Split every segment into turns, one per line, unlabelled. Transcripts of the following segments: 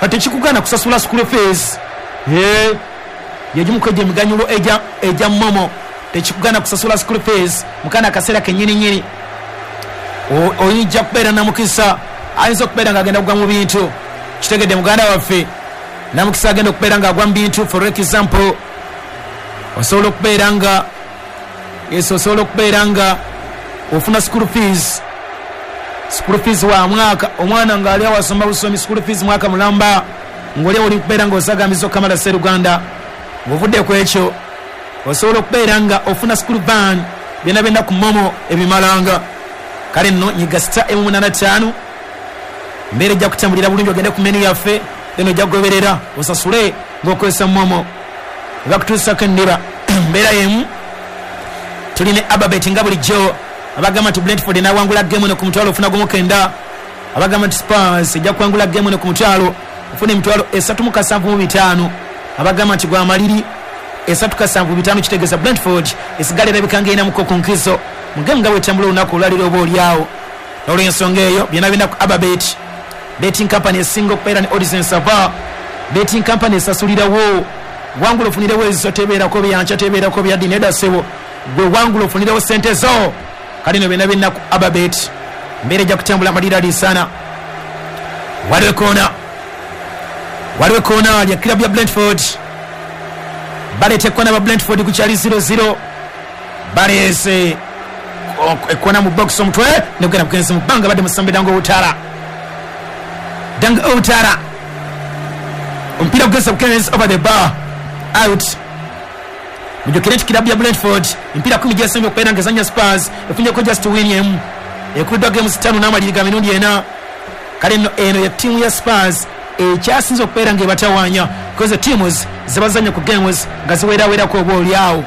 atechikugana kusasula school fees yajimukweje miganyulo eja momo techikugana kusasula school fees mukana kasera kenyini nyini oyinja kubeera namukisa ayinza okubeera ng'agenda kugwa mu bintu kitegedde muganda waffe namukisa agenda okubeera ng'agwa mu bintu for example osobola okubeera nga ofuna school fees wa mwaka omwana ng'ali awasoma busomi school fees mwaka mulamba ng'oli oli kubeera ng'osagamiza okamala Sseruganda ng'ovudde ku ekyo osobola okubeera nga ofuna school van byonna byonna ku momo ebimalanga kale nno nyiga sita M85 mbeera ejja kutambulira bulungi ogende ku menu yaffe then ojja kugoberera osasule ng'okozesa momo ebakutuusako endiba mbeera yemu tuline Ababet nga bulijjo abagamba nti Brentford nawangula game eno ku mutwalo ofuna gomukenda abagamba nti Spurs ejja kuwangula game eno ku mutwalo ofuna emitwalo 375 abagamba nti gwamaliri 375 kitegeeza Brentford esigala erabika ng'erina mukoko nkizo mugemu nga bwetambula olunaku olwaliro oba olyawo olw'ensonga eyo byonna birina ku Ababet betting company esinga okubeera ne Odds Sava betting company esasulirawo wangula ofunirewo eziso tebeerako byanca tebeerako bya dini edasebo gwe wangula ofunirewo sente zo kale no byonna birina ku Ababet mbeera ejja kutambula amalira alisana waliwo ekoona lya kilabu ya Brentford baleeta ekoona ba Brentford ku kyali 0-0 baleese ekona mu box omutwe negenda kugenza mu bbanga badde musambe dango utara omupiira kugeza bukenezi over the bar out mujukire nti kilabu ya Brentford empiira 10 gyasembye okubeera ngezanya Spurs efunyeeko just William ekuliddwa games 5 n'amaliri ga mirundi 4 kale nno eno ya ttiimu ya Spurs ekyasinza okubeera ng'ebatawaanya because teams zebazanya ku games nga ziweeraweerako oba olyawo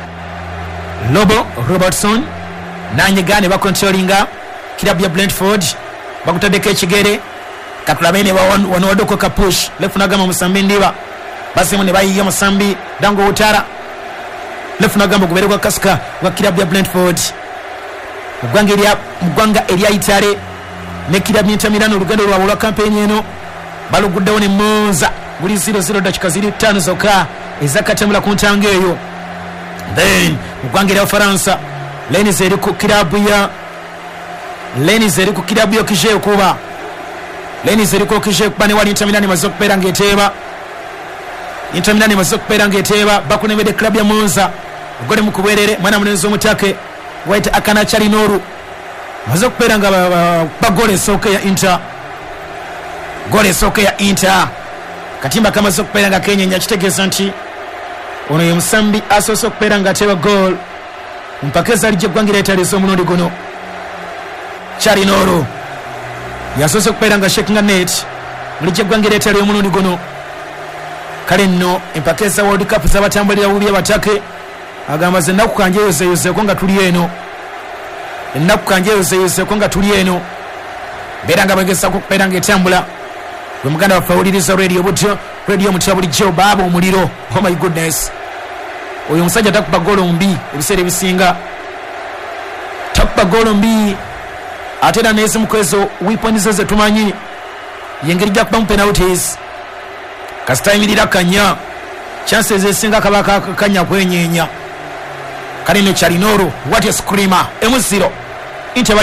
Robertson nanyiga ne bakontrolinga kilabu ya Brentford bakutaddeko ekigere katulabe ne wanowaddeko kapush lefunagamba musambi ndiba basimu ne bayiya musambi dango utara lefunagamba gubere kwa kasika wa kilabu ya Brentford mugwanga erya Itale ne kilabu ya Inter Milan olugendo lwabwe lwa kampeni eno baluguddewo ne Monza buli 0-0 dakika 5 zokka ezakatambula ku ntanga eyo then mugwanga erya Faransa Lens eri ku kilabu ya Kije kuba Lens eri ku Kije kuba ne wali Inter Milan maze okubeera ng'eteeba bakunemedde kilabu ya Monza ogole mu kubwerere mwana mulenzi omutake waita Akana Charinoru maze okubeera nga bagole esooka ya Inter katimba kamaze okubeera nga kenyenya kitegeeza nti ono ye musambi asoose okubeera nga ateeba goal mpaka ezalijja eggwanga eryetaliisa omulundi guno Charinoru yasoose okubeera nga shakinga net mulijja eggwanga eryetali omulundi guno kale nno empaka eza World Cup z'abatambulira bubi abatake agamba ze ennaku kanje yozeyozeeko nga tuli eno beera nga bagezaako okubeera ng'etambula gwe muganda waffe awuliriza radio mutya bulijjo baaba omuliro oh my goodness oyo omusajja takuba golo mbi ebiseera ebisinga takuba golo mbi ate era nezimu ku ezo weapons ze tumanyi yengeri gya kubamu penalties kasita yimirira kanya chances ezisinga kaba kanya kwenyeenya kale ne Charinoru what a screamer M0 Inter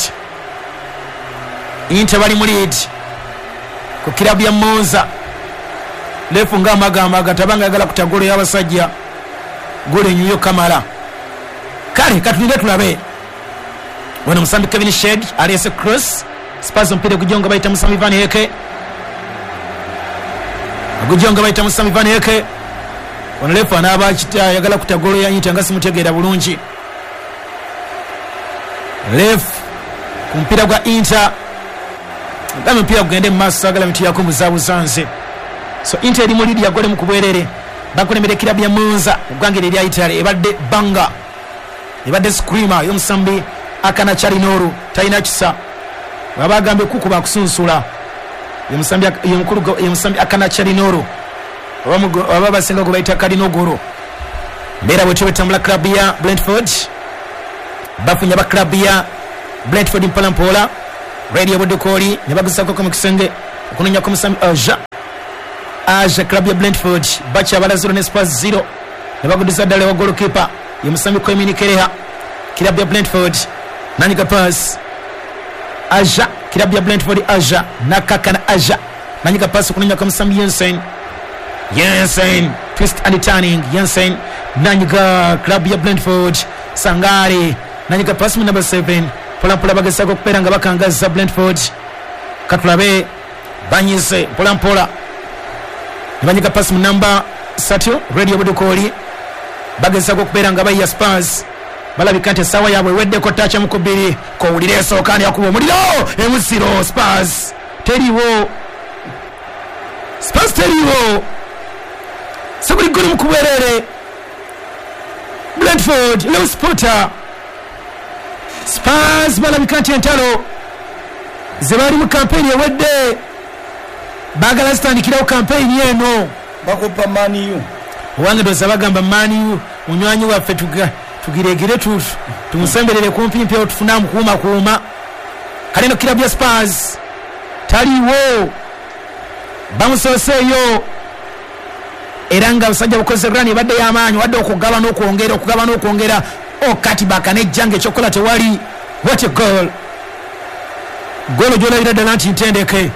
bali mu lead ku kilabu ya Monza lefu nga amagamba agatabanga agala kutagolo y'abasajja gole nyuyo kamala kale katulinde tulabe wano musambi Kevin Shedd aliese cross Spurs mpire kujonga baita Musambi Van Heke wano lefu anaba yagala kutagolo ya Inter nga simutegeera bulungi lefu kumpira gwa Inter ngame mpira kugende mu maaso agala mitu yako muzabuzanze so Inter eri mu lidi yagole mu kubwerere bakulemere kilabu ya Monza ogwangere erya Italy ebadde banga ebadde screamer y'omusambi Akana Charinoru talina kisa babagambe kukuba kusunsula y'omusambi Akana Charinoru oba basinga gwe bayita Kalinogoro mbeera bwe tubetambula kilabu ya Brentford bafunya ba kilabu ya Brentford mpolampola radio budukoli ne bagusako ku kisenge okunenya ku musambi Aja club ya Brentford bacha bala 0 ne Spurs 0 ne bagudiza dale wa goalkeeper yemusami ko Emini Kereha club ya Brentford nanyika pass Aja club ya Brentford Aja nakaka na Aja nanyika pass kunenya kwa Msambi Jensen twist and turning Jensen nanyika club ya Brentford Sangare nanyika pass mu number 7 pola bagesa ko kupera nga bakangaza Brentford katulabe banyise pola nibanyika pass mu number 3 radio budukoli bagesa ko kupera nga bayi Spurs balabikante sawa yabwe wedde ko tacha mukubiri ko ulire sokani yakubo muliro emusiro Spurs teriwo sabuli goli mukubwerere Brentford Lewis Potter Spurs balabikante entalo zebali mu campaign wedde bagala standikirawo campaign eno
bakopa maniyu
wange doza bagamba maniyu unywanyi waffe tugiregere tumusembelere kumpi mpya otufuna kuuma kaleno kilabu ya Spurs taliwo bamusoseeyo era nga abasajja bukoze rani badde y'amaanyi wadde okugaba n'okwongera okati baka nejjange ekyokola tewali. What a goal gyolabira ddala nti ntendeke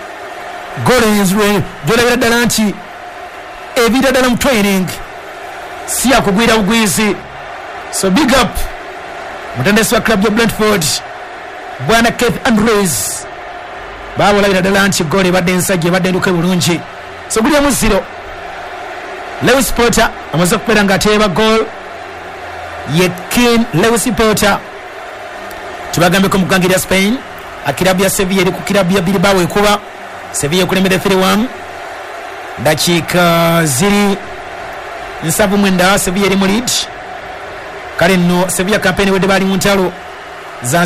gyolabira ddala nti ebira ddala mu training si yakugwira bugwizi. So big up mutendesi wa club ya Brentford bwana Keith Andrews babolabira ddala nti gole badde ensajja badde nduke bulungi. So guli mu 0 Lewis Potter amaze kupera nga ateeba goal ye Ken Lewis Potter tubagambe ko mugangira ya Spain akilabu ya Sevilla eri ku kilabu ya Bilbao ekuba Sevilla kulemere 3-1 dakika ziri nsabu mwenda Sevilla eri mu lead kale no Sevilla campaign wedde bali mu ntalo za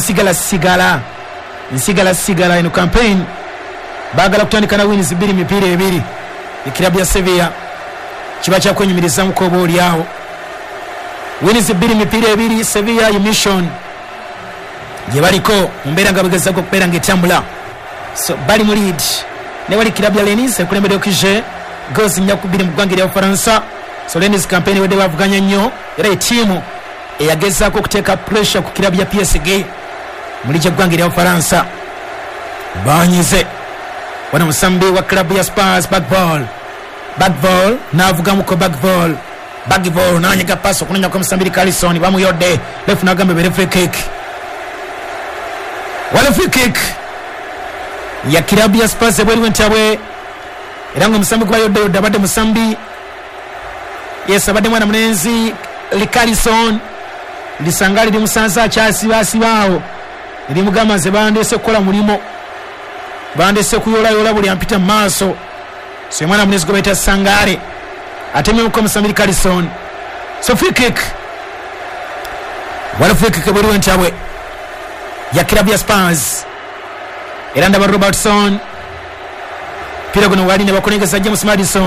nsigala eno campaign bagala kutandika na wins 2 mipira 2 ikilabu ya Sevilla kiba kyakwenyumiriza mu kobo lyawo wins 2 mipira 2 Sevilla emission jebaliko mbera nga bageza ko kupera ngetambula. So bali mu lead ne wali kilabu ya Rennes ekulembere okije goals nyakubiri mu gwangira ya Faransa. So Rennes campaign wedde bavuganya nnyo era timu eyageza ko kuteka pressure ku kilabu ya PSG muri je gwangira ya Faransa banyize wana musambi wa kilabu ya Spurs backball navuga muko backball nanyika paso kunenya kwa Msambiri Carlson bamuyodde refu nagambe bere free kick wala free kick ya kilabu ya Spurs ebweli wentabwe erango Msambi kwa yodde abadde Musambi yes abadde mwana munenzi Carlson lisangali li musanza chasi basi bawo ndi mugama ze bandese kola mulimo bandese kuyola buli ampita maso se mwana munenzi go baita Sangare atemye ko Msambiri Carlson. So free kick wala free kick ebweli wentabwe ya kilabu ya Spurs eranda ba Robertson pira gono wali ne bakonegeza James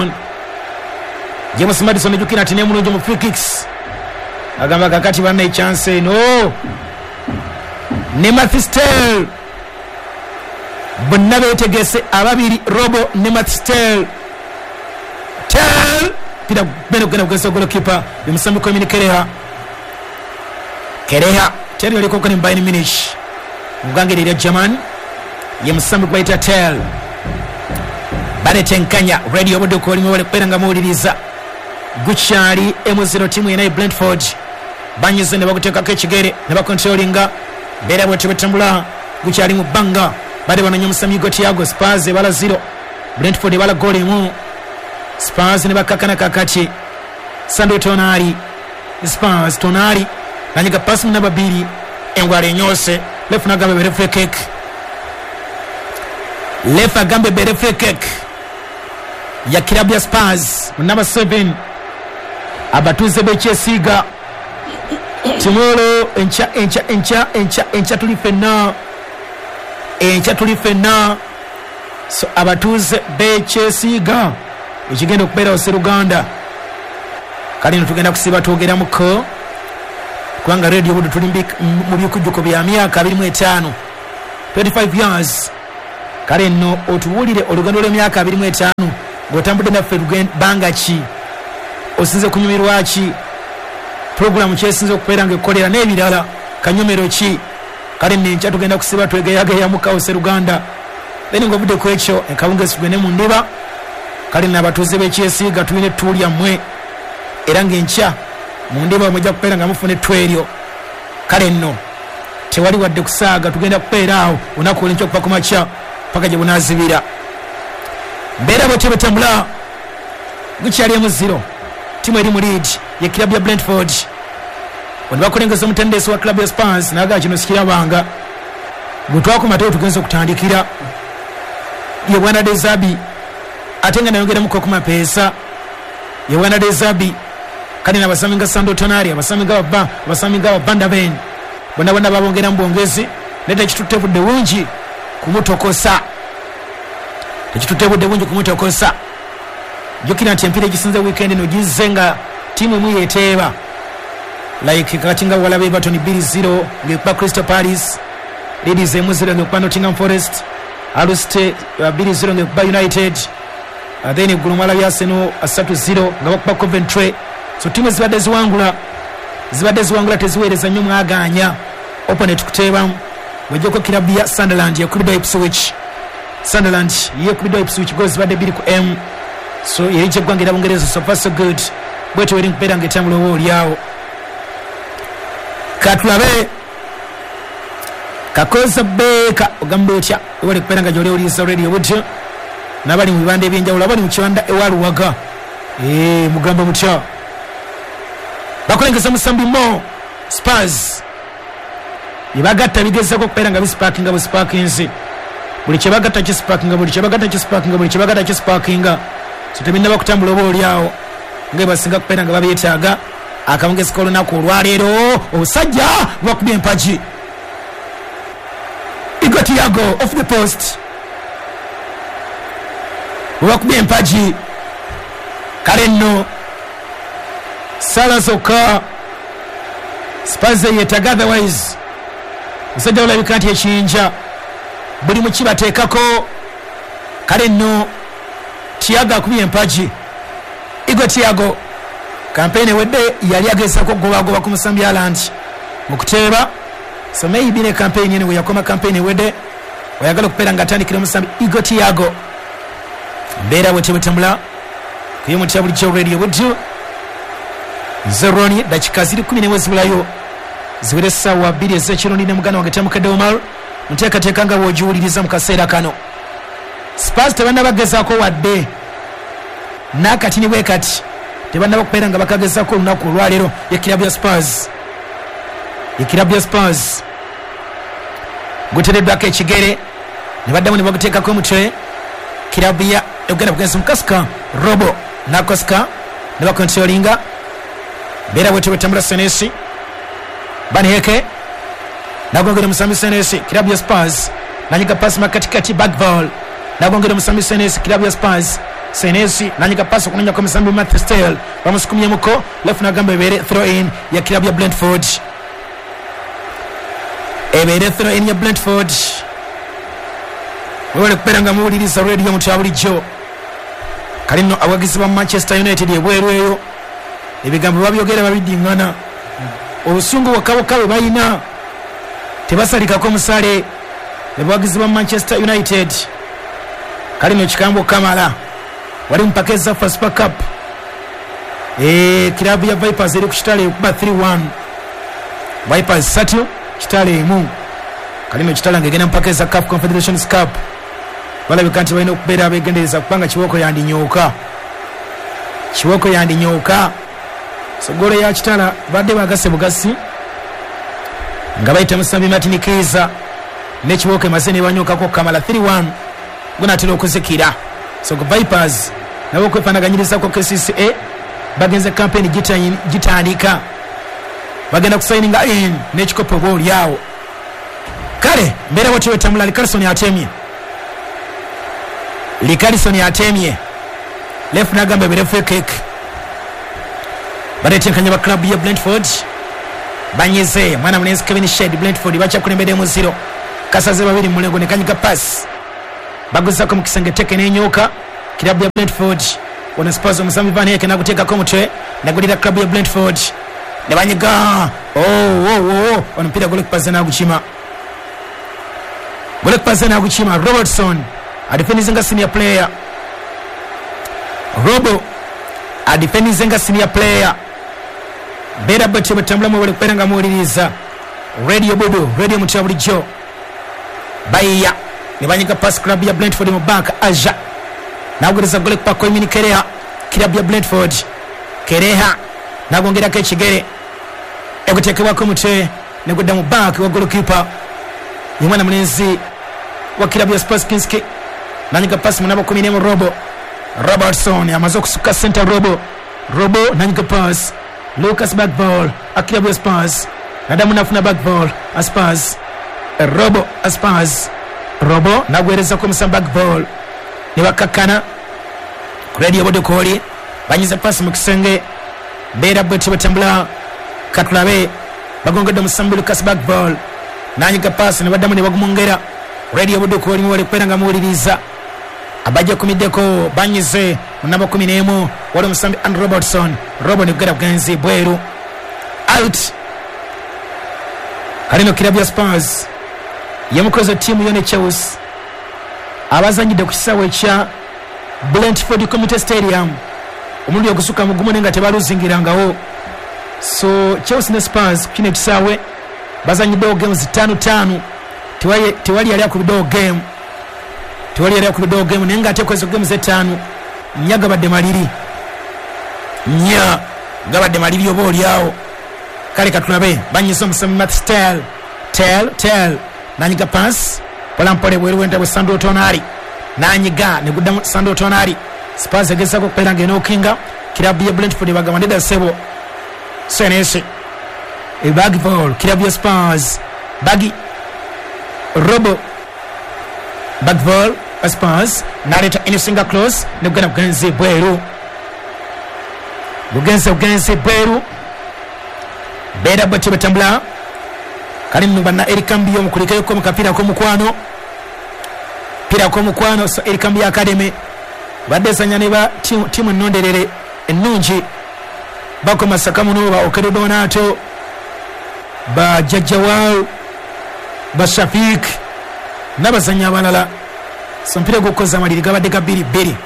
Madison ejukira ati ne mulungi mu free kicks agamba kakati bana chance no ne Mathistel bonna betegese ababiri Robo ne Mathistel pira beno gena kugesa goalkeeper Msambi ko Emini Kereha teri oli ko kone Bayern Munich mugangirira German ye Msambi kwaita tel baretenkanya radio bodo ko limo wale nga muwuliriza guchali M0 timu ina Brentford banyize ne baguteka kechigere ne bakontrolinga bera bwe tubetambula guchali mu banga bade bananyo Msambi goti yago Spurs bala 0 Brentford bala goli mu Spurs ne bakakana kakati Sandro Tonali Spurs Tonali nanyika pass mu namba 2 engwale nyose lefu nagambe bere free kick lefa gambe bere free kick ya kilabu ya Spurs namba 7 abatuze bechesiga timolo encha tulifena so abatuze bechesiga ekigenda okubera oseruganda kali tugenda kusiba twogera muko kwanga radio budu tulimbika mu byukujjuko bya myaka 25 25 years kale no otuwulire olugendo lw'emyaka 25 ng'otambudde naffe banga ki osinze kunyumirwa ki puroguramu kyesinze okubeera ngaekolera n'ebirala kanyomero ki kale nenkya tugenda kusiba twegeyageyamu kawose Luganda then ng'ovudde ku ekyo ekawungeesi tugende mu ndiba kale n'abatuuze b'ekyesiiga tulina ettuu lyammwe era ng'enkya mu ndiba mujja kubeera nga mufuna ettu eryo kale nno tewali wadde kusaaga tugenda kubeera awo olunaku olwenkya okuva ku makya paka gye bunaazibira mbeera bwetyo betambula gukyali 0 timu eri mu lead ye kilabu ya Brentford bwe bakulengeza omutendesi wa kilabu ya Spurs naga kino sikirabanga bwe twakomateyo tugenza okutandikira ye Bwana Dezabi ate nga nayongeramuko ku mapeesa ye Bwana Dezabi kale n'abasami nga Sando Tonali abasami nga Bandaben bonna babongeramu bwongezi naye tekituttebudde bungi kumutokosa jukira nti empira egisinze weekend eno gizze nga tiimu emu yeteeba like kakati nga walabe Everton 2-0 ngekuba Crystal Palace, Leeds 1-0 ngekuba Nottingham Forest, Hull City 2-0 ngekuba United, then eggulu mwalabe Arsenal 3-0 nga bakuba Coventry. So tiimu zibadde ziwangula teziweereza nnyo mwaganya opponent kuteebamu bwejjako kilabu ya Sunderland yakubiddwa Ipswich. Sunderland yekubiddwa Ipswich goals zibadde 2-M. So yerijja eggwanga era Bungereza so far so good bwetyo eri nkubeera ng'etambula olyawo katulabe kakoza beeka ogamba otya ewali kubeera nga gyoli oliisa radio butyo n'abali mu bibanda ebyenjawulo abali mu kiwanda ewaluwaga mugamba mutya bakulengeza musambi mo Spurs yebagatta bigezako okubeera nga bisparkinga busparkinzi buli kyebagatta kisparkinga so tebinna bakutambula oba olyawo ngaebasinga kubeera nga babyetaaga akawungezi k'olunaku olwaleero obusajja bwakubye empagi Tiago off the post bwakubye empagi kale nno sala zokka Spurs yetaga otherwise musajja olabika nti ekiyinja buli mukibateekako kale nno Tiago akubye empagi Tiago kampeni wedde yali agezako okugobagoba ku musambi Aland mu kuteeba so maybe ne kampeni eno yakoma kampeni wedde oyagala okubeera nga atandikira omusambi Tiago mbeera bwetebwetambula kuyo mutya bulijjo radio buddu zeroni dakika ziri 10 zibulayo ziwere essaawa 2 ez'ekiro ne muganda wange Tamukadde Omar muteekateeka nga bw'ogiwuliriza mu kaseera kano Spurs tebannabagezaako wadde n'akati ne bwe kati tebannaba okubeera nga bakagezaako olunaku olwaleero ye kilabu ya Spurs gutereddwako ekigere ne baddamu ne baguteekako omutwe kilabu ya ogenda kugenza mukasika robo nakosika ne bakontrolinga mbeera bwetyo bwetambula Senesi Banheke nagongera musambi Senesi kilabu ya Spurs nanyiga pasi makatikati backball nagongera musambi Senesi kilabu ya Spurs Senesi nanyiga pasi okunenya kwa musambi Matthew Stale bamusukumyemuko left nagamba ebeere throw in ya kilabu ya Brentford ya Brentford wewale kubeera nga muwuliriza radio mutya bulijjo kale nno abawagizi ba Manchester United ebweru eyo ebigambo babyogera babiddiŋŋana obusungu bwokka bwe balina tebasalikako musale ne bawagizi ba Manchester United kale nno kikambo kamala wali mpaka ezaffa Super Cup kilabu ya Vipers eri ku kitale okuba 3-1 Vipers 3 kitale emu kale nno kitale ngegenda mpaka eza CAF Confederations Cup balabika nti balina okubeera abeegendereza kubanga kiwoko yandinyooka sogolo ya kitala badde bagase bugasi nga bayita musambi Martin Kiza nekiwoko emaze ne banyookako kamala 3-1 gunatera okuzikira so Vipers nabo kwefaanaganyirizako KCCA bagenze kampeni gitandika bagenda kusayininga in n'ekikopo oba olyawo kale mbeera bwetyo bwetambula Likarison yatemye left nagamba eberefu ekeke batetenkanya ba club ya Brentford banyeze mwana munezi Kevin Shedd Brentford bakyakulembedde mu 0 kasaze babiri mulengo ne kanyiga pass baguzako mu kisenge teke n'enyoka klabu ya Brentford wana Spurs omusambi Van Heek nakuteka ko mutwe nagulira klabu ya Brentford ne banyiga onompira goalkeeper naguchima Robertson adefendinga senior player Robo adefendinga senior player bera bache batambula mu balikweranga muwuliriza radio bodo radio mutabulijo baya ne banyiga pass club ya Brentford mu back aja naguriza goalkeeper ko imini Kereha club ya Brentford Kereha nagongera ke kigere ekutekebwa ko mutwe ne gudda mu back wa goalkeeper yumwana mulenzi wa club ya Spurs Kinski nanyiga pass munabo 10 mu Robertson amaze okusuka center Robo nanyiga pass Lucas back ball akilabu Spurs nadamu nafuna back ball Spurs Robo nagwereza ko musamba back ball ne bakakana radio bodo koli banyiza pass mu kisenge bera bwete batambula katulabe bagongedde musamba Lucas back ball nanyiga pass ne badamu ne bagumongera radio bodo koli mu wale kweranga muwuliriza abaje kumideko banyize munabo 11 wale musambi and Robertson Robo ne kugera bwenzi bweru out kalino kilabu ya Spurs yamukoze timu yone Chelsea abazanyide ku kisawe kya Brentford Community Stadium omuli okusuka mugumu nenga tebaluzingirangawo so Chelsea ne Spurs kine kisawe bazanyide games 5-5 tewali yali akubido game nenga atekoze games 5 nyaga badde maliri gabadde maliri oboli yao kale katulabe banyizo musami Matt Tell nanyiga pass polampole bweru wenda bwe Sandro Tonali nanyiga ne gudda Sandro Tonali Spurs egesa ko pelanga enokinga kilabu ya Brentford bagamandida sebo senese e bag ball kilabu ya Spurs bagi Robo bag ball Spurs naleta inisinga close ne gana ganze bweru bugenze bweru bera bati batambula kali mbana Erikambi omukulikayo ko mukapira ko mukwano so Erikambi Academy badesanya ne ba timu nonderere ennungi bako masakamu no ba Okedo Donato ba Jajawal ba Shafik nabazanya balala so mpira gukoza maliri gabadde ga biri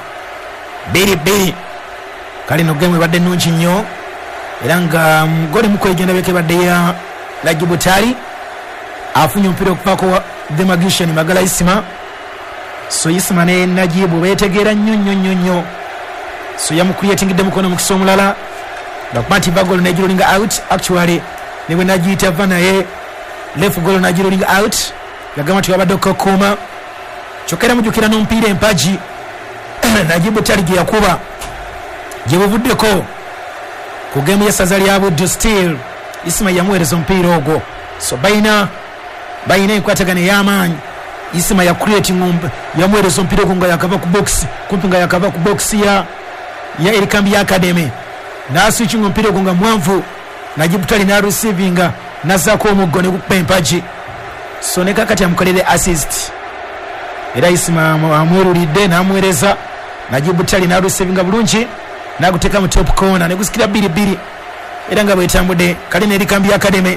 kali no game badde nungi nnyo era nga mugole mukwegenda beke badde ya Lajibutali afunye mpira okupako the magician Magala Isima so Isima ne Najibu betegeera nnyo so yamukreatingidde mukono mukisa omulala bakwati bagolo nagirolinga out actually niwe nagiita vanaye left goal nagirolinga out yagamba tuyabadde okukuma chokera mujukira n'ompira empaji Najibutali gye yakuba gye buvuddeko ku game ya Sazali yabo Still Isima yamuweereza omupiira ogwo so baina enkwatagana y'amaanyi Isima ya create ngombe yamuweereza omupiira ogwo nga yakava ku box kumpi nga yakava ku box ya Erikambi Academy n'aswitching omupiira ogwo nga mwanvu Najibutali na receivinga nazaako omuggo ne gukuba empaji so ne kakati amukolere assist era Isima amwerulidde n'amuweereza Najibutali na receivinga bulungi naguteka mu top corner ne gusikira 2-2 era nga bwetambude kali ne Erikambi Academy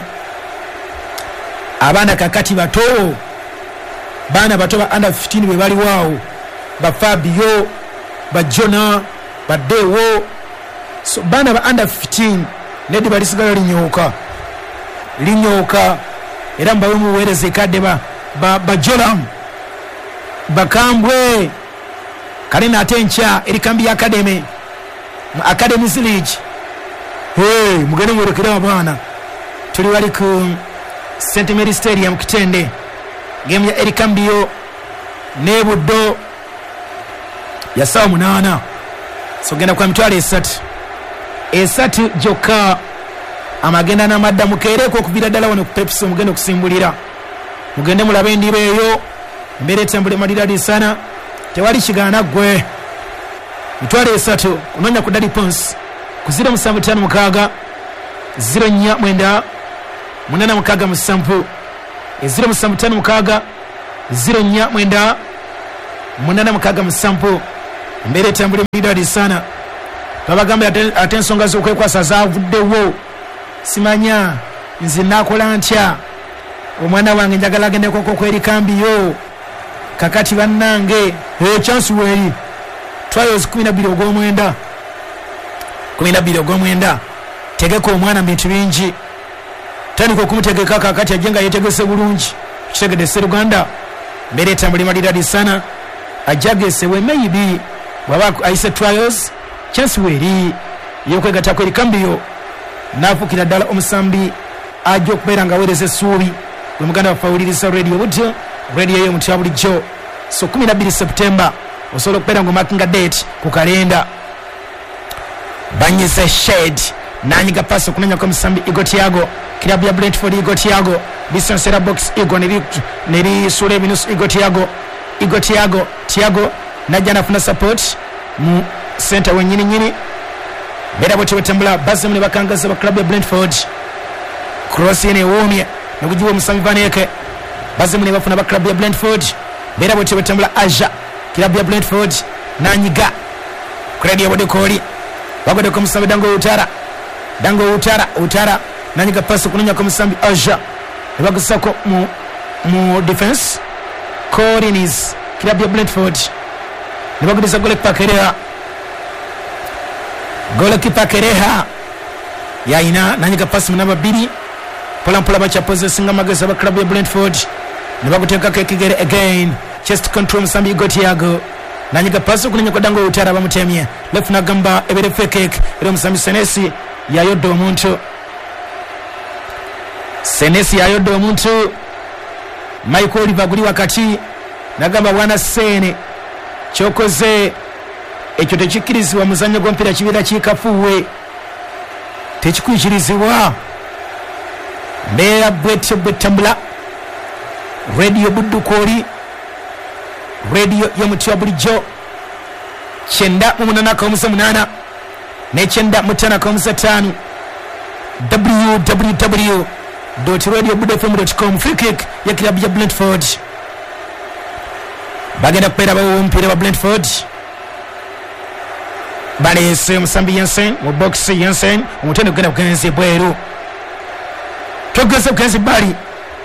abana kakati bato ba under 15 be bali wao ba Fabio ba Jona ba Dewo so bana ba under 15 nedi bali sigala linyoka era mbawe muweereze kadde ba Jolam bakambwe kali na atencha Erikambi Academy Academy League mugende mwerekera abana tuli wali ku St Mary Stadium Kitende game ya Erikambi ne Buddo ya saa 8 so genda kwa mitwale esatu joka amagenda na madda mukereko okubira ddala wano ku Pepsi mugende okusimbulira mugende mulabe ndiba eyo mbere tambule madiradi sana tewali kigana gwe mitwale 3 kunonya ku Daddy Pons ku 075 0 munana mukaga musampu 075 0 munana mukaga musampu mbere tambuli midadi sana babagamba ate ensonga z'okwekwasa zavuddewo simanya nze nakola ntya omwana wange njagala agendeko kweri kambiyo kakati bannange chance weri trials 12 ogw'omwenda tegeka omwana bintu bingi tandika okumutegeka kakati ajenga yetegese bulungi kitegede Sseruganda mbere etambuli maliradi sana ajagesewe maybe bwaba ayise trials chance weri yokwegattako eri kambiyo nafukira ddala omusambi ajja okubeera nga aweereza essuubi gwe muganda waffe awuliriza radio budyo radio yo mutya bulijjo so 12 September osobola okubeera ng'omakinga date ku kalenda banyise shed nanyiga pass okunanyako omusambi Igo Tiago kilabu ya Brentford Igo Tiago bisonsera box Igo neri sura ebinusu Igo Tiago najja nafuna support mu center wenyini bera bwete wetambula bazemu ne bakangaza ba club ya Brentford cross ine womye nokujiwa omusambi Vaneke bazemu ne bafuna ba club ya Brentford bera bwete wetambula Aja club ya Brentford nanyiga kredi yabode koli bagode ko musambi dango utara nanyiga pass kunanya ko musambi Aja nebagusako mu defense Collins club ya Brentford nebagudisa goalkeeper Kereha yaina nanyiga pass munamba 2 pola bacha possessing magasa ba club ya Brentford nebaguteka kekigere again chest control musambi Igo Tiago nanyiga pass kunanya ko dango utara bamutemye left na gamba ebere fake ero musambi Senesi yayodde omuntu Michael Oliver guli wakati nagamba bwana Sene chokoze ekyo tekikirizibwa muzannyo gw'omupiira kibiira kikafuwe tekikwikirizibwa mbeera bwetyo bwetambula radio buddukoli radio y'omutya bulijjo 98.8 ne 95.5 www.radiobuddfm.com free kick ya kilabu ya Brentford bagenda kupeera bawo omupiira wa Brentford balese musambi Jensen mu box Jensen omutende kugenda kugenze bweru togeze kugenze bali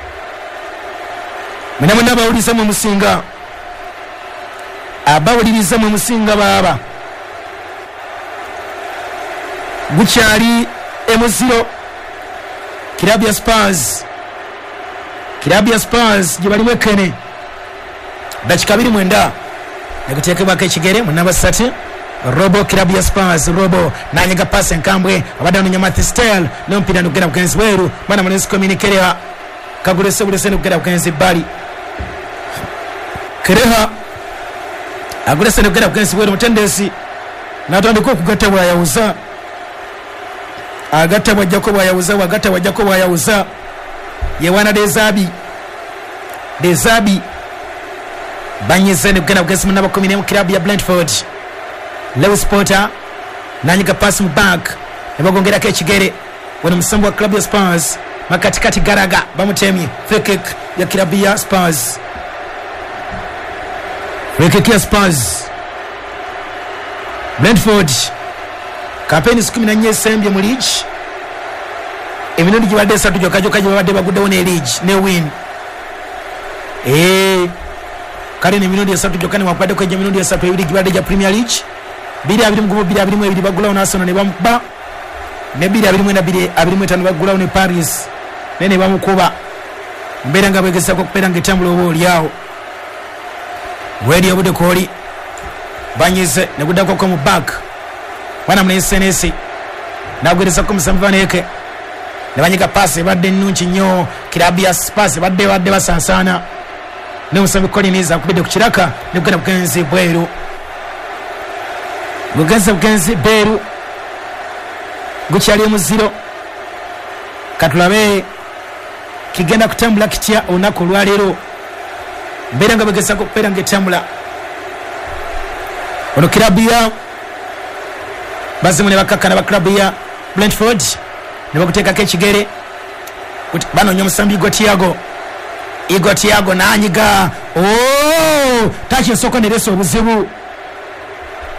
muna bawuliza mu musinga abawuliriza mu musinga baba gukyali M0 kilabu ya Spurs gye balimu ekene dakika 29 neguteekebwako ekigere munaba 3 Robo kilabu ya Spurs Robo nanyiga pass enkambwe abadde anonya Matthew Stell n'omupiira nogenda kugenzi weeru mwana munesi communicator kagulese bulese nogenda kugenzi bali Kereha agulese nogenda kugenzi weeru mutendesi natandika okugatta bwayawuza agatta bwajjako bwayawuza yewana Dezabi banyize nogenda kugenzi munaba 10 mu kilabu ya Brentford Lewis Potter nanyiga pass mu back nebagongerako ekigere wano musambu wa club ya Spurs makatikati Garaga bamutemye free kick ya club ya Spurs Brentford kampeni 14 sembye mu league emirundi gibadde 3 joka babadde baguddewo ne league ne win kale ne mirundi 3 joka ne wakwadde ko emirundi 3 ebiri gibadde ja Premier League 2-2 bagulawo ne Arsenal ne bamuba ne 2-2 bagulawo ne Paris ne bamukuba mbeera nga bwegezako okubeera nga etambula oba oliawo bwedi obude koli banyize ne guddako mu back wana mune Senesi nagwerezako musambi Vaneke ne banyiga paasi ebadde nnungi nnyo kilabu ya Spurs badde basansaana ne musambi Collins akubidde ku kiraka ne kugenda kugenzi bweru bugenzi beru gukyali M0 katulabe kigenda kutambula kitya olunaku olwaleero mbeera nga bagezako okubeera ngaetambula ono kilabu ya bazimu ne bakakkana ba kilabu ya Brentford ne bakuteekako ekigere banoonya omusambi Igo Tiago nanyiga tachi esoko neresa obuzibu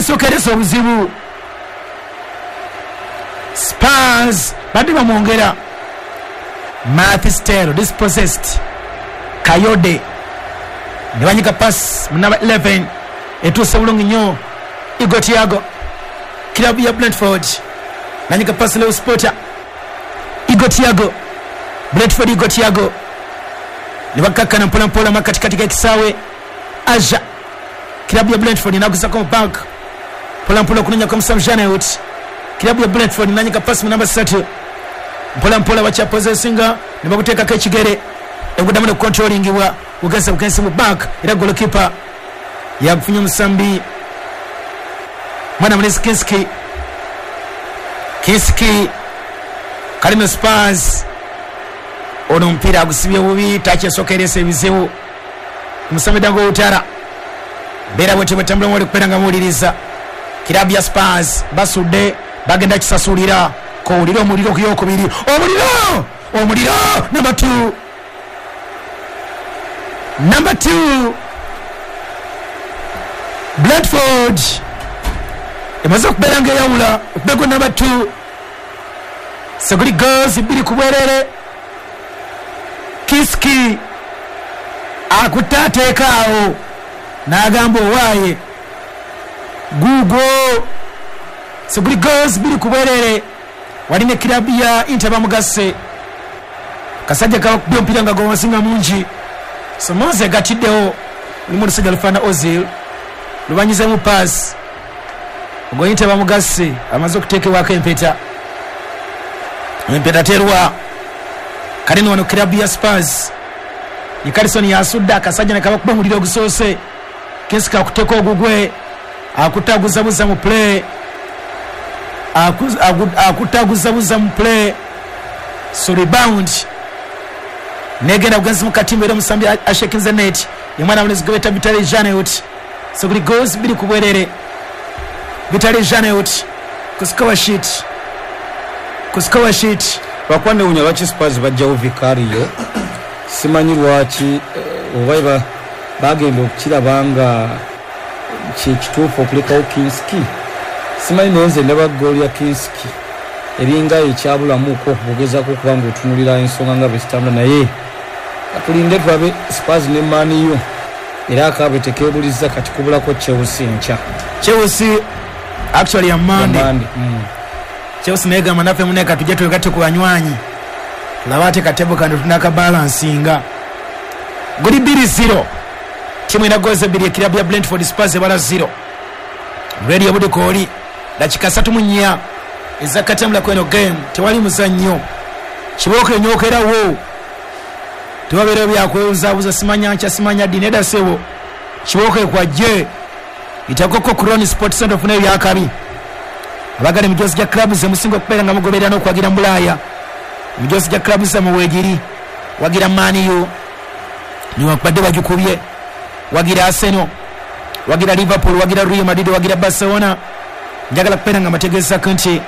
tachesokeresa obuzibu Spurs badde bamwongera Mathistero dispossessed Kayode ne banyika pass munaba 11 etuuse bulungi nnyo Igor Thiago kilabu ya Brentford nanyika pass Leo Sporter Igor Thiago Brentford Igor Thiago ne bakakkana mpolampola makatikati ga kisaawe Aja kilabu ya Brentford inaguza kwa bank mpolampola kunenya kwa Sam Janewut kilabu ya Brentford nanyika pass munaba 3 mpolampola wacha possessinga ne bakuteka ka Kigere engudamu ne controllingibwa ugasa mu back era goalkeeper yakufunya musambi mwana mulezi Kinski kalime Spurs ono mpira agusibye bubi tachesokeresa ebizibu musambi dango utara bera wote batambula wali kupenda muliriza kilabu ya Spurs basude bagenda kisasulira ko uliro muliro kuyokubiri omuliro number 2 Brentford emaze kuberanga yaula okubego number 2 Seguri goals ibiri kubwerere Kiski akutatekao nagambo waye Google Seguri goals ibiri kubwerere waline kilabu ya Inter bamugase kasajja ka mpira nga gowasinga munji Somoze gatideo limu sigala fana Ozil lubanyize mu pass ngo Inter bamugase amaze okutekewa ka empeta terwa kali no kilabu ya Spurs ni Carson yasudda kasajja ne kabakuba muliro gusose Kiska kuteka ogugwe akutaguzabuza mu play akutaguzabuza mu play so rebound negenda kuganza mu katimba era musambi ashekinze net yamwana munezi gobeta Vitali Janewut so kuli goals bili kubwerere Vitali Janewut kuskawa sheet
bakwane unya bachi Spurs bajjawo Vicario simanyi lwaki oba bagenda okukira banga kituufu okulekawo Kinski simanyi nonze ndaba goal ya Kinski eringa ekyabulamuko okugezaako okubanga otunulira ensonga nga besitanda naye atulinde twabe Spurs ne Man U era akabe tekebuliza kati kubulako Chelsea
actually ya Monday Chelsea nega manafe muneka tujeto kati kuanywanyi lawate katebo kando tunaka balancinga goli 2-0 timu inagoza bili ya kilabu ya Brentford Spurs bala 0 ready ya budikoli dakika 3 munya ezakatamula kweno game tewali muzanyo kiboke nyokera wo tuwabere byakweuza simanya dineda sebo kiboke kwa je itakoko Crown Sport Center fune byakabi abagale mijosi ja club ze musingo kupera nga mugobera no kwagira mbulaya mijosi ja club ze muwegiri wagira Man U ni wakbade bajukubye wagira Arsenal wagira Liverpool wagira Real Madrid wagira Barcelona njagala kupera nga mategesa kanti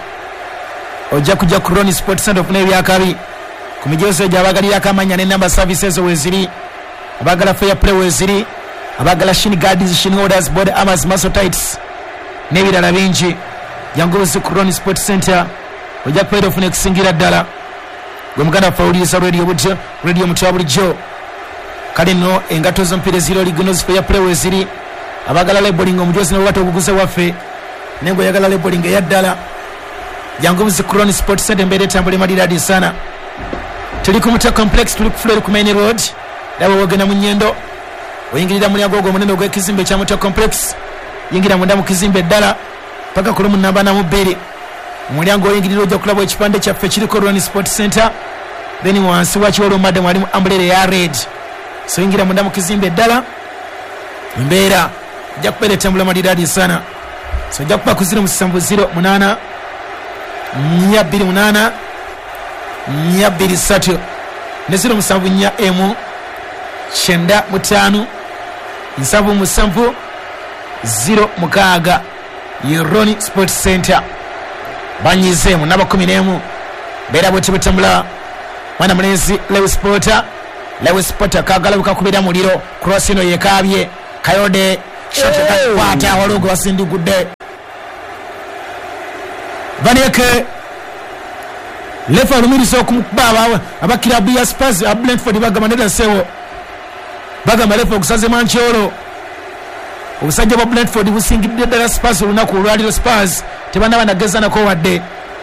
oja kuja Crown Sport Center fune byakabi kumijosi ja abagali yakamanya ne number services weziri abagala fair play weziri abagala shin guards shin orders board amas masotites nebirala bingi yangozi Crown Sport Center oja kwero fune kusingira ddala gomuganda faulisa radio mutabuli jo kale no engato zo mpire zero lignos fair play weziri abagala labeling omujozi ne wato okuguze waffe nengo yagala labeling ya ddala yangozi Crown Sport Center mbere tambule madiradi sana tuli ku Muta complex tuli ku floor ku main road dawo wogena munyendo oyingirira mulyango gwo munene gwe kizimbe kya Muta complex yingira munda mu kizimbe ddala paka kulumu namba na mubiri mulyango oyingirira ojja kulabo ekipande kya Fechiri Crown Sport Center then wansi wachiwolo madam ali mu umbrella ya red so yingira munda mu kizimbe ddala mbera ojja kupere tambula madiradi sana so ojja kupa kuzira mu 708 228 223 neziro musanvu nya emu chenda mutanu nsavu musanvu 0 mukaga Yeroni Sports Center banyizemu naba 11 bera bweti butambula mwana mulezi Lewis Porter kagalabuka kubira muliro crossino yekabye Kayode shot kwata walogo wasindi gude Vaneke lefa lumiriza okumukuba abakilabu ya Spurs a Brentford bagamba ndeda sewo bagamba lefa okusaze Mancholo obusajja bwa Brentford busingidde ddala Spurs olunaku olwaliro. Spurs tebanaba nagezanako wadde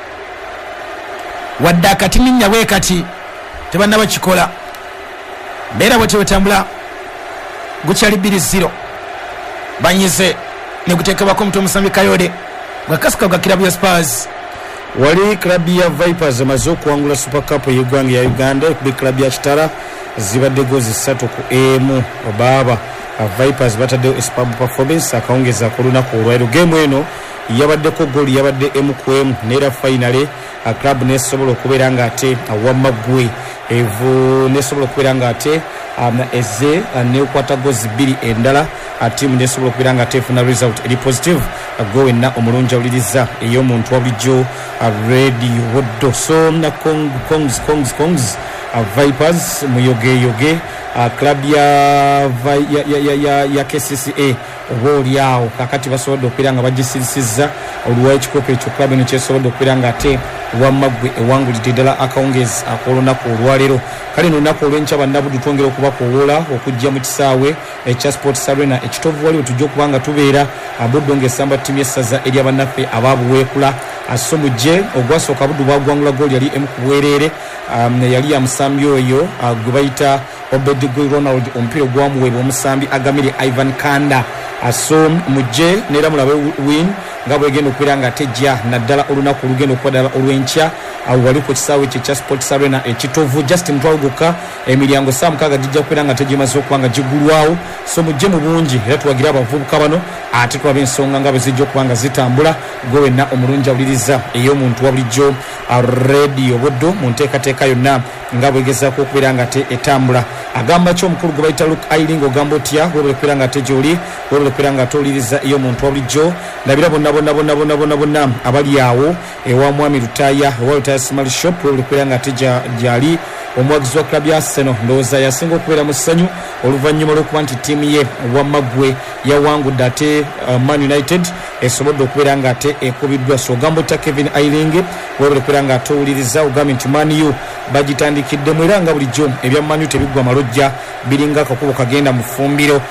akati ninnya bwe kati tebanaba kikola. Mbeera bwe tebetambula gukyali 2-0 banyize ne guteekebwako omutu omusambi Kayode gwakasika gwa kilabu ya Spurs.
Wali klabu ya Vipers amaze okuwangula Super Cup y'eggwanga ya Uganda ekuba klabu ya Kitara zibadde gozi 3-1 obaba Vipers bataddewo superb performance akawungeza ku lunaku olwaliro. Game eno yabaddeko goali yabadde M neera finale club nesobola okubeera nga ate awamagwe evu nesobola okubeera nga ate eze nekwata gozi 2 endala tiimu nesobola okubeera nga ate efuna result eri positive gowenna omulungi awuliriza ey'omuntu wabulijjo Radio Woddo. So na kongs Vipers muyogeyoge club ya KCCA oba oliawo kakati basobodde okubeera nga bagisirisizza oluwayo ekikopo ekyo club eno kyesobodde okubeera nga ate wamagwe ewangulidde ddala akawungezi ak'olunaku olwaleero. Kale n'olunaku olw'enkya bannabudu twongera okubakowoola okujja mu kisaawe ekya Sports Arena ekitovu waliwo tujja okuba nga tubeera Buddo ng'esamba ttiimu y'essaza eri abannaffe ababuweekula asomuje ogwasooka Buddo bagwangula gooli yali emu ku bwereere yali ya musambi oyo gwe bayita Obediguy Ronald omupiira ogwamuweebwa omusambi agamire Ivan Kanda aso mujje neera mulabe win nga bwegenda okubeera nga tejja naddala olunaku olugenda okuba ddala olw'enkya wali ku kisaawe ekyo ekya Sports Arena ekitovu Justin Twaguka emiryango 6 gijja kubeera nga tegimaze okuba nga gigulwawo. So mujje mu bungi era tuwagira abavubuka bano ate tulabe ensonga nga bwe zijja okuba nga zitambula gwe wenna omulungi awuliriza ey'omuntu wa bulijjo Radio Woddo mu nteekateeka yonna nga bwegezaako okubeera nga te etambula. Agamba ki omukulu gwe bayita Luke Ailing ogamba otya webule kubeera nga te gy'oli webule kubeera nga towuliriza ey'omuntu wa bulijjo. Ndabira bonna abali awo ewa mwami Lutaya ewa Lutaya Small Shop webule kubeera nga te gyali omuwagizi wa klabu ya Arsenal ndowooza yasinga okubeera mu ssanyu oluvannyuma lw'okuba nti ttiimu ye wamagwe yawangudde ate Man United esobodde okubeera nga ate ekubiddwa. So ogamba otya Kevin Ailing webule kubeera nga towuliriza ogambye nti Man U bagitandikiddemu era nga bulijjo ebya Man U tebiggwa malojja biringa akakubo kagenda mu ffumbiro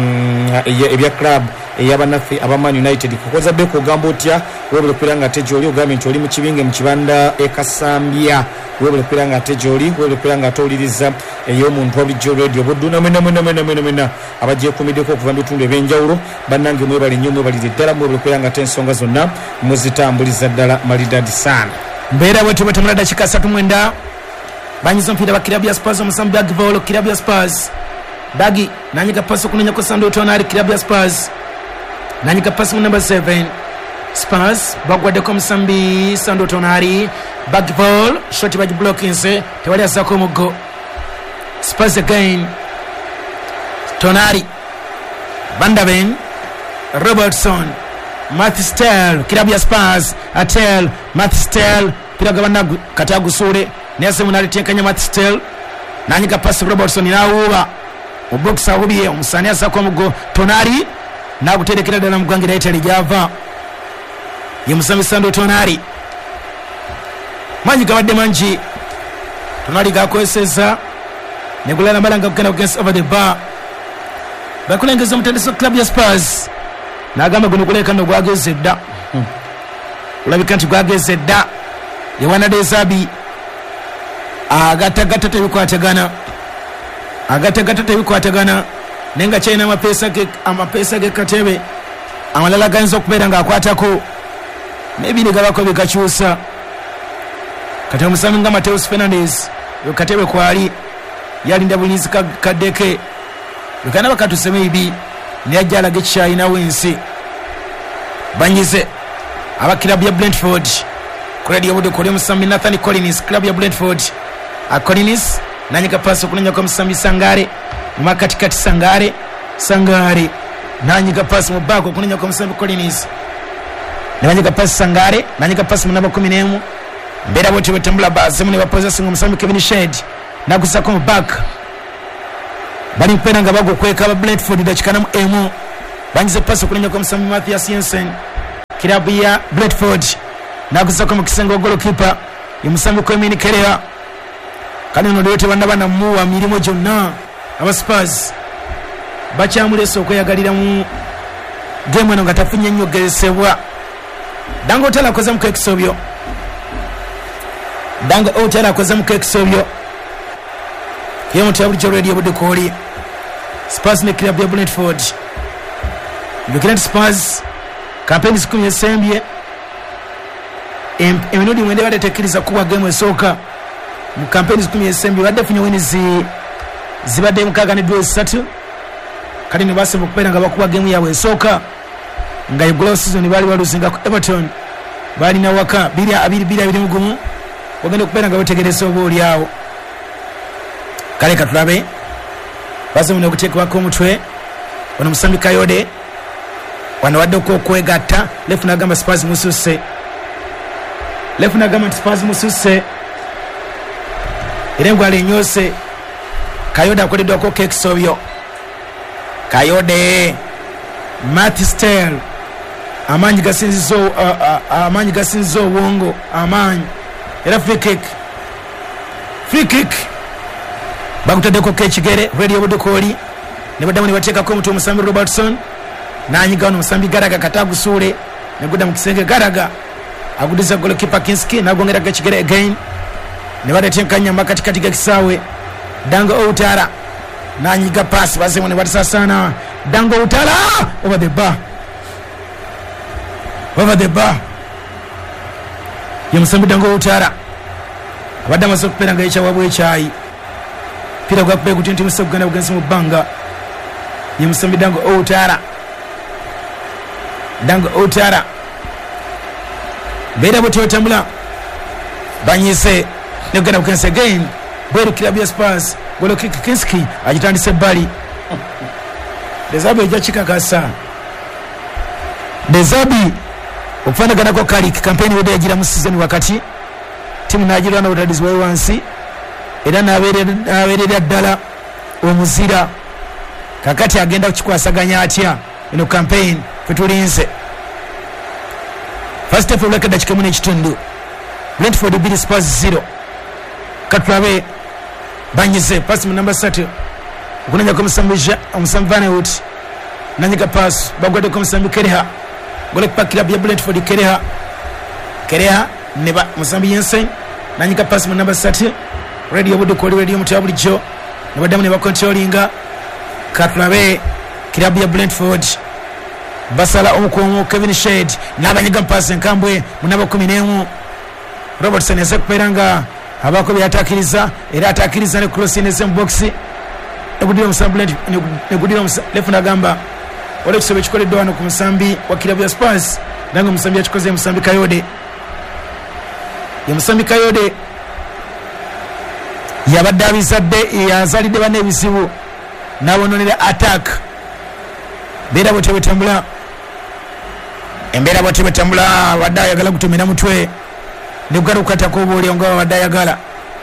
ebya club ey'abannaffe aba Man United kukoza beko ogamba otya webule kubeera nga ate gy'oli ogambye nti oli mu kibinge mu kibanda ekasambya webule kubeera nga ate gy'oli webule kubeera nga atowuliriza ey'omuntu wabulijjo Radio Woddo namwena abagyekuumiddeko okuva mu bitundu ebyenjawulo bannange mwebale nnyo mwebalire ddala webule kubeera nga ate ensonga zonna muzitambuliza ddala malidadi sana.
Mbeera bwetyo bwetamula dakika 39 banyiza omupiira bakilabu ya Spurs omusambi Bagvolo kilabu ya Spurs Dagi nanyiga pasi okunenyako Sandro Tonali kilabu ya Spurs nanyiga pasi mu number 7 Spurs bagwaddeko omusambi Sandro Tonali Bagvolo shoti bagi blockinse tewali asako omuggo Spurs again Tonali Vandaven Robertson Matistel kilabu ya Spurs Atel Matistel piragabana katagusule nese munali tenkanya Matistel nanyiga pasi Robertson nawuba obox ahubiye omusani asako mugo Tonali naguterekera ddala mugwangira etali java ye musambi Sandro Tonali manyiga badde manji Tonali gakozesa negulana malanga kugenda against over the bar bakulengeza omutendesi club ya Spurs nagamba guno kuleka no gwageze dda ulabika nti gwageze dda yewana dezabi agatagata tebikwatagana nenga china amapesa ge katebe amalala ganza okubeera nga akwatako maybe gabako bikakyusa kati omusambi nga Mateus Fernandes katebe kwali yalinda bulinzi kadeke lukana bakatuse maybe niyajja alage China wensi banyize abakilabu ya Brentford Radio Woddo kole musambi Nathan Collins club ya Brentford Collins nanyika pasi okunenya kwa musambi Sangare mumakatikati Sangare nanyika pasi mubako okunenya kwa musambi Collins nanyika pasi Sangare nanyika pasi munaba 11 mbera bwete betambula baze mune bapossessing musambi Kevin Shade nagusako mubaka bali mpena nga bago kweka aba Brentford dakikana mu emu banyize pasi okunenya kwa musambi Matthias Jensen kilabu ya Brentford nakuzako mu kisenge golokipa yemusambi Kwemini Kereha kane no lyote bana muwa milimo jonna aba Spurs bakyamulesa okweyagalira mu game eno nga tafunye nyogesebwa Dango Otala akoze mu kekisobyo Dango Otala akoze mu kekisobyo yemo tabuli radio budukoli Spurs ne club ya Brentford looking Spurs campaign sikumye sembye eminudi mwende batetekiriza kuwa game esoka mu campaign sikumye sembye badefunye wins zibadde mukaga ne draw 3 kali ne basebo kupera nga bakuwa game yawe esoka nga regular season bali baluzinga ku Everton bali na waka 2-2 mugumu ogende kupera nga bategereza obuli yawo kale katulabe basebo ne kutekwa ko mutwe ono musambi Kayode wano wadde okwegatta lefu nagamba Spurs mususe irengo alinyose Kayode akoleddwako kekisobyo Kayode Matistel amanyi gasinzizo wongo amanyi era free kick bakutaddeko kekigere radio budukoli ne badamu ne bateekako omutu omusambi Robertson nanyiga ono musambi Garaga katagusule ne gudda mu kisenge Garaga agudiza goalkeeper Kinski nagongera kekigere again ne badatenkanya makatikati ga kisawe Dango Outara nanyiga pass basemo ne batisasana Dango Outara over the bar yemusambi Dango Outara abadde amaze okupera nga yekyawabwa ekyayi pira gwa kupe kutinti musogana bugenzi mu banga yemusambi Dango Outara beda bote tambula banyise ne gana bugenzi again bweru club ya Spurs golo kick Kinski agitandise bali Dezabi ejachikakasa Dezabi okufana gana ko kali campaign wode yagira mu season wakati timu najira na utadizi wa wansi era naberera ddala omuzira kakati agenda kukikwasaganya atya eno campaign fetulinze first of all lekada chikamune kitundu Brentford 2 Spurs 0 katulabe banyize pass mu number 3 kunanya ko musambija omusambane uti nanyika pass bagwade ko musambi Kereha gole pakira bya Brentford Kereha neba musambi Jensen nanyika pass mu number 3 radio budukoli radio mutabuli jo ne badamu ne bakontrolinga katulabe kilabu ya Brentford basala omukomo Kevin Shade nabanyiga pass enkambwe munaba 11 Robertson esekperanga abako byatakiriza era atakiriza ne cross in the box egudira musambi egudira lefuna gamba ole kisobe kikoledwa no ku musambi wa kilabu ya Spurs nango musambi akikoze musambi Kayode ya musambi Kayode yabadde abizadde yazalidde bane ebisibu nabononera attack bera botebetambula embera botebetambula wadde ayagala kutomera mutwe negala okukatako obuoli nga wadde ayagala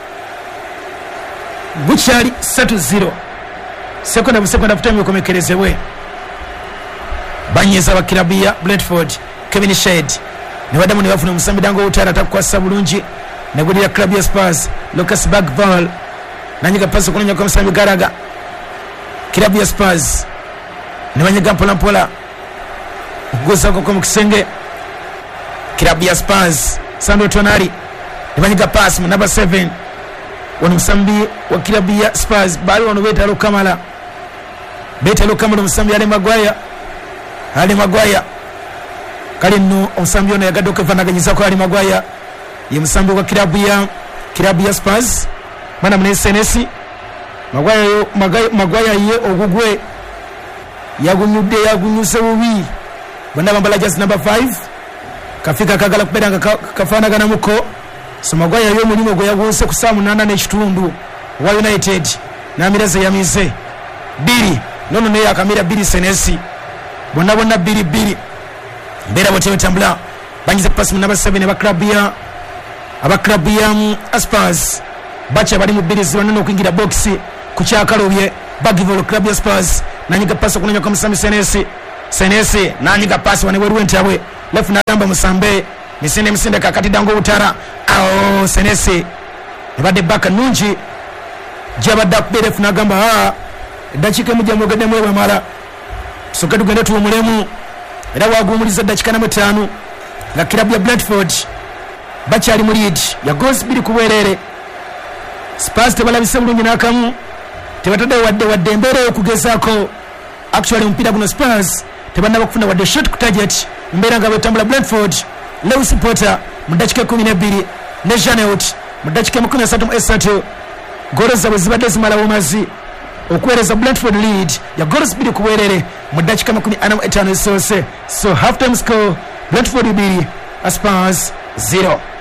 bukyali 3-0 sekonda busekonda futami okomekerezebwe banyeza abakilabu ya Brentford Kevin Shade ne baddamu ne bafuna omusambi Dango Outara takukwasa bulungi negulira club ya Spurs Lucas Bagval nanyiga pass kunanya kwa musambi Garaga club ya Spurs ne banyiga mpola kugoza ko mu kisenge club ya Spurs Sandro Tonali ne banyiga pass mu number 7 wano musambi wa club ya Spurs bali wano betalo Kamala musambi Ali Maguire kali no omusambi ono yagadde okwefanaganyisa ko Ali Maguire ye musambi wa club ya Spurs mana mune senesi Maguire ye ogugwe yagunyuse bubi banda bambala just number 5 kafika kagala kubera kafanagana muko so Maguire yo mulimo go yagunse ku 8 n'ekitundu wa United na Miraze yamize biri nono ne yakamira biri senesi bonna 2 mbera bote tambula banyize pass mu number 7 aba club ya Spurs bacha bali mu biri zirana no kuingira box ku kyakalobye bagivolo club ya Spurs nanyiga pass kunanya kwa musambi senesi nanyiga pass wane weru entabwe left na gamba musambe misinde kakati dango utara senese ebadde baka nungi gyabadde akubeera efuna agamba eddakiika emujja mwogeddemu ebamala soke tugende tuwumulemu era wagumuliza eddakiika namu 5 nga kirabu ya Brentford bakyali mu lead ya goals 2 ku bwereere. Spurs tebalabise bulungi n'akamu, tebataddewo wadde embeera y'okugezaako. Actually omupiira guno Spurs tebannaba kufuna wadde shot ku target, mbeera nga bwetambula Brentford. Lewis Potter mu ddakiika 12 ne Janeut mu ddakiika 33 goolo zaabwe zibadde zimala bumazi okuweereza Brentford lead ya goals 2 ku bwereere mu ddakiika 45 esoose. So half time score Brentford 2 Spurs 0.